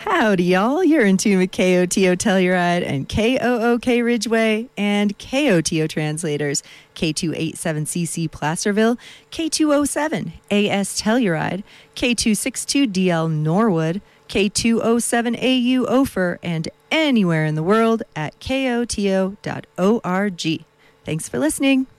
Howdy, y'all. You're in tune with KOTO Telluride and KOOK Ridgeway and KOTO translators K287CC Placerville, K207 AS Telluride, K262DL Norwood, K207AU Ophir, and anywhere in the world at koto.org. Thanks for listening.